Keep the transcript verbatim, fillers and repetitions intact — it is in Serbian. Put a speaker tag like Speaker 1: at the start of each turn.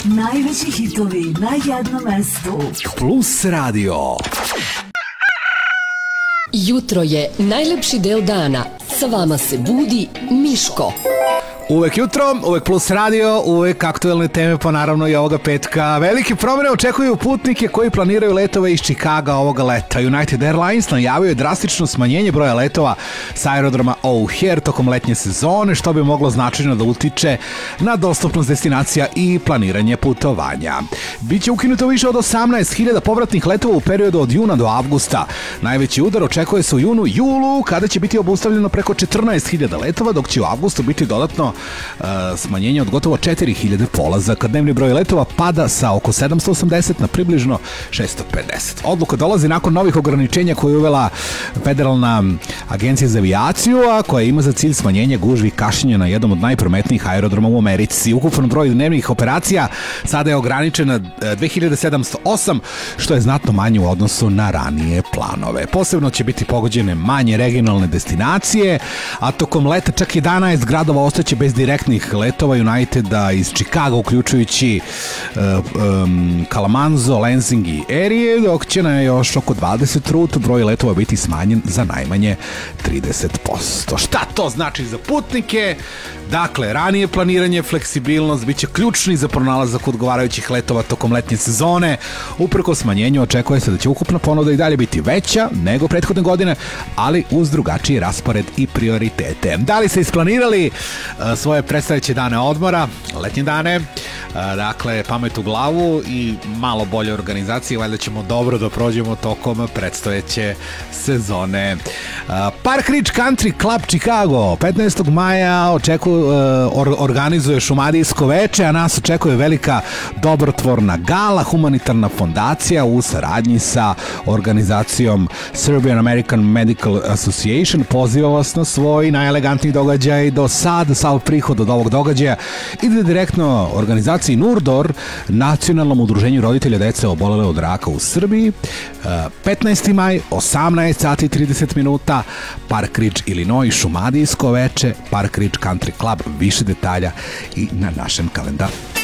Speaker 1: Najveći hitovi na jednom mestu.
Speaker 2: Plus radio.
Speaker 3: Jutro je najlepši deo dana. Sa vama se budi Miško.
Speaker 2: Uvek jutro, uvek Plus radio, uvek aktuelne teme, pa naravno i ovoga petka. Velike promene očekuju putnike koji planiraju letove iz Čikaga ovoga leta. United Airlines najavio je drastično smanjenje broja letova sa aerodroma O'Hare tokom letnje sezone, što bi moglo značajno da utiče na dostupnost destinacija i planiranje putovanja. Biće ukinuto više od osamnaest hiljada povratnih letova u periodu od juna do avgusta. Najveći udar očekuje se u junu i julu, kada će biti obustavljeno preko četrnaest hiljada letova, dok će u avgustu biti dodatno Uh, smanjenje od gotovo četiri hiljade polazaka. Dnevni broj letova pada sa oko sedamsto osamdeset na približno šesto pedeset. Odluka dolazi nakon novih ograničenja koje je uvela Federalna agencija za avijaciju, a koja ima za cilj smanjenje gužvi i kašnjenja na jednom od najprometnijih aerodroma u Americi. Ukupan broj dnevnih operacija sada je ograničen na dve hiljade sedamsto osam, što je znatno manje u odnosu na ranije planove. Posebno će biti pogođene manje regionalne destinacije, a tokom leta čak jedanaest gradova ostaće bez direktnih letova Uniteda iz Čikaga, uključujući uh, um, Kalamazoo, Lansing i Erie, dok će na još oko dvadeset ruta broj letova biti smanjen za najmanje trideset posto. Šta to znači za putnike? Dakle, ranije planiranje, fleksibilnost bit će ključni za pronalazak odgovarajućih letova tokom letnje sezone. Uprko smanjenju očekuje se da će ukupna ponuda i dalje biti veća nego prethodne godine, ali uz drugačiji raspored i prioritete. Da li ste isplanirali uh, svoje predstojeće dane odmora, letnje dane, uh, dakle, pamet u glavu i malo bolje organizacije, valjda ćemo dobro da prođemo tokom predstojeće sezone. Uh, Park Ridge Country Club Chicago petnaestog maja očekuje Or, organizuje šumadijsko veče, a nas očekuje velika dobrotvorna gala. Humanitarna fondacija u saradnji sa organizacijom Serbian American Medical Association poziva vas na svoj najelegantniji događaj do sad. Sav prihod od ovog događaja ide direktno organizaciji Nurdor, nacionalnom udruženju roditelja dece obolele od raka u Srbiji. petnaesti maj, osamnaest sati i trideset minuta, Park Ridge, Illinois, šumadijsko veče, Park Ridge Country Club. Više detalja i na našem kalendaru.